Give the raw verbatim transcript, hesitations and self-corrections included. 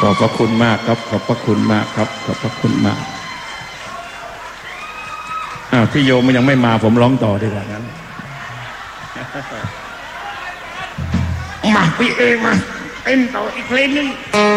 ขอบพระคุณมากครับขอบพระคุณมากครับขอบพระคุณมากอ้าวพี่โยมันยังไม่มาผมร้องต่อดีกว่านั้นมาพี่เอมาเต้นต่ออีกเพลงนึง